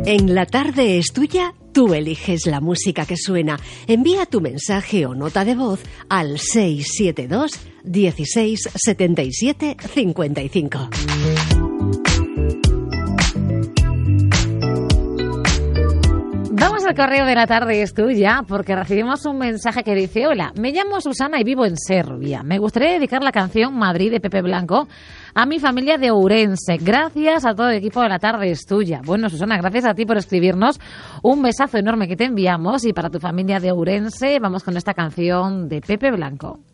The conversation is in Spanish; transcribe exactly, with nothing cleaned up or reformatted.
En La Tarde es Tuya, tú eliges la música que suena. Envía tu mensaje o nota de voz al seis siete dos, dieciséis, setenta y siete, cincuenta y cinco. Vamos al correo de La Tarde es Tuya, porque recibimos un mensaje que dice: hola, me llamo Susana y vivo en Serbia. Me gustaría dedicar la canción Madrid de Pepe Blanco a mi familia de Ourense. Gracias a todo el equipo de La Tarde es Tuya. Bueno, Susana, gracias a ti por escribirnos. Un besazo enorme que te enviamos, y para tu familia de Ourense vamos con esta canción de Pepe Blanco.